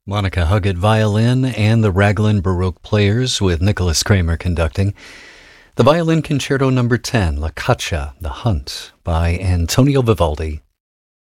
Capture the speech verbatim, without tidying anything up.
Monica Huggett violin and the Raglan Baroque Players with Nicholas Kramer conducting. The Violin Concerto Number ten, La Caccia, The Hunt, by Antonio Vivaldi,